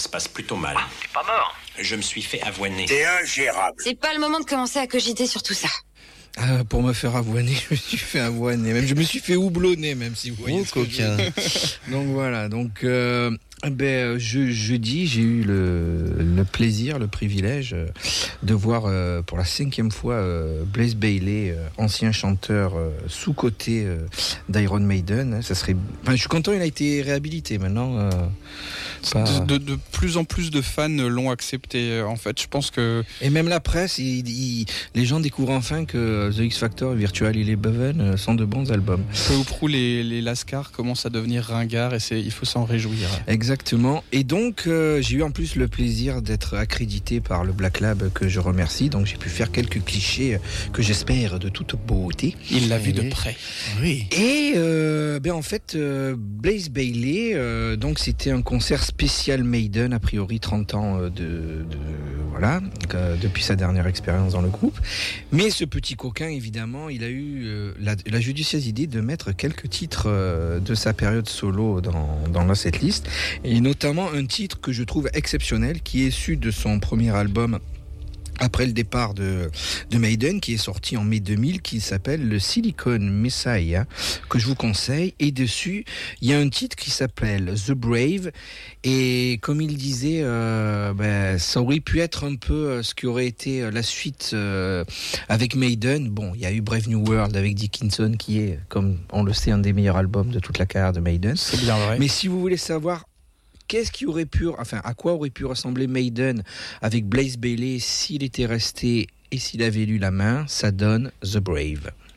se passe plutôt mal. T'es pas mort. Je me suis fait avoiner. T'es ingérable. C'est pas le moment de commencer à cogiter sur tout ça. Pour me faire avoiner, je me suis fait avoiner. Même, je me suis fait houblonner, même si vous voyez. Oh, coquin. Donc voilà. Donc jeudi, j'ai eu le plaisir, le privilège de voir pour la 5e fois Blaze Bayley, ancien chanteur sous-coté d'Iron Maiden. Ça serait. Enfin, je suis content, il a été réhabilité maintenant. De plus en plus de fans l'ont accepté. En fait, je pense que. Et même la presse, les gens découvrent enfin que The X Factor et Virtual Eleven sont de bons albums. Peu ou prou, les Lascars commencent à devenir ringards et il faut s'en réjouir. Exactement. Et donc, j'ai eu en plus le plaisir d'être accrédité par le Black Lab, que je remercie. Donc, j'ai pu faire quelques clichés que j'espère de toute beauté. Il l'a vu de près. Oui. Et en fait, Blaze Bayley, donc c'était un concert spécial Maiden, a priori 30 ans depuis sa dernière expérience dans le groupe. Mais ce petit coquin, évidemment, il a eu la judicieuse idée de mettre quelques titres de sa période solo dans la setlist, et notamment un titre que je trouve exceptionnel, qui est issu de son premier album après le départ de Maiden, qui est sorti en mai 2000, qui s'appelle le Silicon Messiah, que je vous conseille. Et dessus, il y a un titre qui s'appelle The Brave. Et comme il disait, ça aurait pu être un peu ce qui aurait été la suite avec Maiden. Bon, il y a eu Brave New World avec Dickinson, qui est, comme on le sait, un des meilleurs albums de toute la carrière de Maiden. C'est bien vrai. Mais si vous voulez savoir à quoi aurait pu ressembler Maiden avec Blaze Bayley s'il était resté et s'il avait lu la main, ça donne The Brave.